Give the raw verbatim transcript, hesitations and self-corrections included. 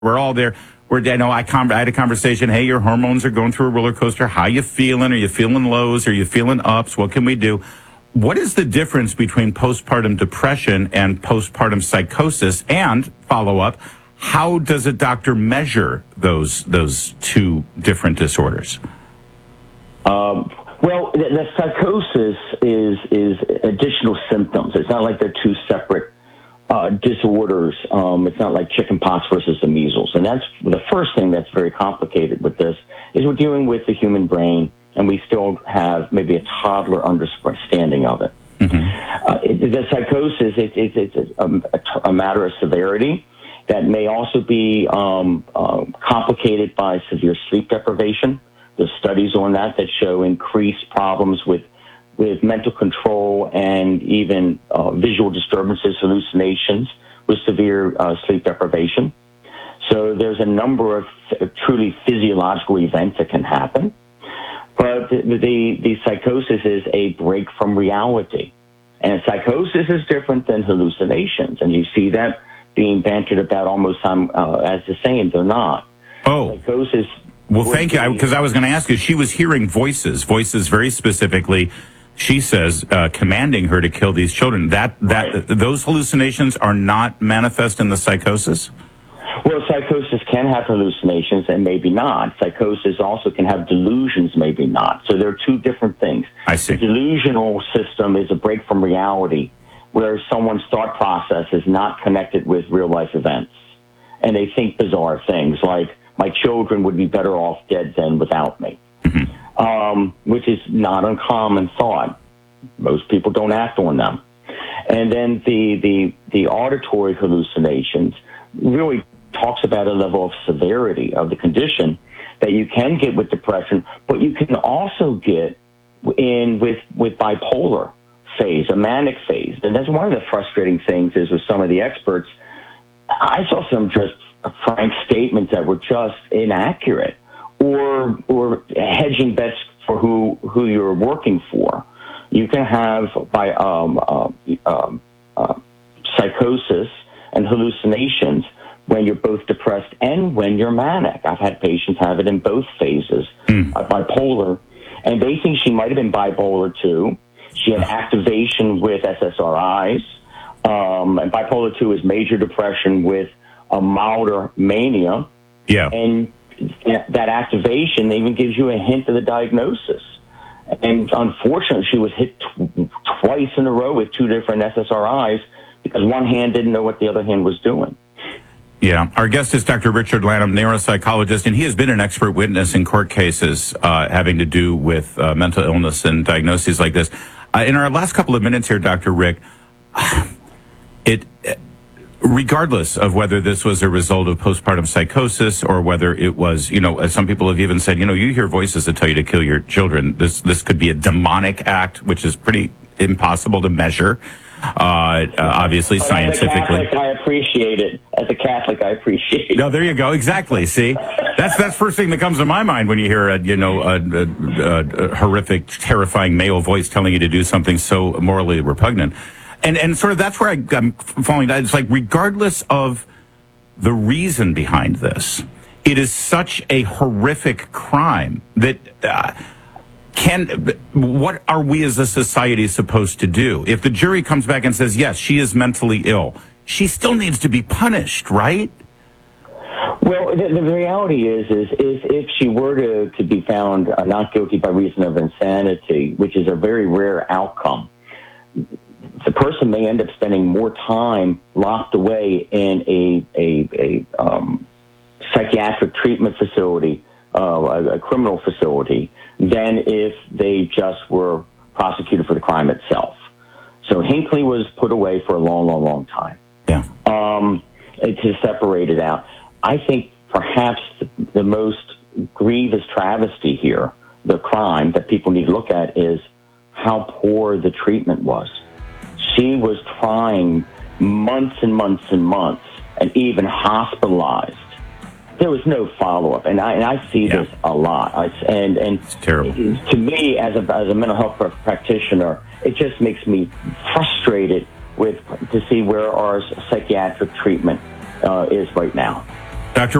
We're all there. We're, I know I, I had a conversation. Hey, your hormones are going through a roller coaster. How you feeling? Are you feeling lows? Are you feeling ups? What can we do? What is the difference between postpartum depression and postpartum psychosis? And follow up, how does a doctor measure those those two different disorders? Um, well, the, the psychosis is is additional symptoms. It's not like they're two separate Uh, disorders. Um, it's not like chickenpox versus the measles. And that's the first thing that's very complicated with this is we're dealing with the human brain, and we still have maybe a toddler understanding of it. Mm-hmm. Uh, it the psychosis, it, it, it's a, a, a matter of severity that may also be um, uh, complicated by severe sleep deprivation. There's studies on that that show increased problems with with mental control and even uh, visual disturbances, hallucinations with severe uh, sleep deprivation. So there's a number of th- truly physiological events that can happen. But the, the, the psychosis is a break from reality. And psychosis is different than hallucinations. And you see that being bantered about almost um, uh, as the same. They're not. Oh. Psychosis. Well, thank you. Because I, I was going to ask you, she was hearing voices, voices very specifically, she says, uh, commanding her to kill these children. That that right. Those hallucinations are not manifest in the psychosis? Well, psychosis can have hallucinations and maybe not. Psychosis also can have delusions, maybe not. So there are two different things. I see. The delusional system is a break from reality, where someone's thought process is not connected with real-life events. And they think bizarre things like, my children would be better off dead than without me. Mm-hmm. Um, which is not uncommon thought. Most people don't act on them. And then the, the, the auditory hallucinations really talks about a level of severity of the condition that you can get with depression, but you can also get in with, with bipolar phase, a manic phase. And that's one of the frustrating things is with some of the experts, I saw some just frank statements that were just inaccurate. Or, or hedging bets for who, who you're working for. You can have by um, uh, um, uh, psychosis and hallucinations when you're both depressed and when you're manic. I've had patients have it in both phases, mm. uh, bipolar, and they think she might have been bipolar too. She had activation with S S R Is, um, and bipolar two is major depression with a milder mania. Yeah. And that activation even gives you a hint of the diagnosis. And unfortunately, she was hit t- twice in a row with two different S S R Is because one hand didn't know what the other hand was doing. Yeah. Our guest is Doctor Richard Lanham, neuropsychologist, and he has been an expert witness in court cases uh, having to do with uh, mental illness and diagnoses like this. Uh, in our last couple of minutes here, Doctor Rick, it... it regardless of whether this was a result of postpartum psychosis or whether it was, you know, as some people have even said, you know, you hear voices that tell you to kill your children. This this could be a demonic act, which is pretty impossible to measure, uh, uh, obviously, but scientifically. As a Catholic, I appreciate it. As a Catholic, I appreciate it. No, there you go. Exactly. See, that's that's first thing that comes to my mind when you hear a, you know, a, a, a horrific, terrifying male voice telling you to do something so morally repugnant. And and sort of that's where I, I'm falling down. It's like regardless of the reason behind this, it is such a horrific crime that uh, can. What are we as a society supposed to do? If the jury comes back and says, yes, she is mentally ill, she still needs to be punished, right? Well, the, the reality is, is, is if she were to, to be found uh, not guilty by reason of insanity, which is a very rare outcome, the person may end up spending more time locked away in a a, a um, psychiatric treatment facility, uh, a, a criminal facility, than if they just were prosecuted for the crime itself. So Hinckley was put away for a long, long, long time. Yeah. Um, to separate it out, I think perhaps the, the most grievous travesty here, the crime that people need to look at, is how poor the treatment was. She was trying months and months and months and even hospitalized. There was no follow-up, and I, and I see yeah. this a lot. I, and and it's terrible. To me, as a, as a mental health practitioner, it just makes me frustrated with to see where our psychiatric treatment uh, is right now. Doctor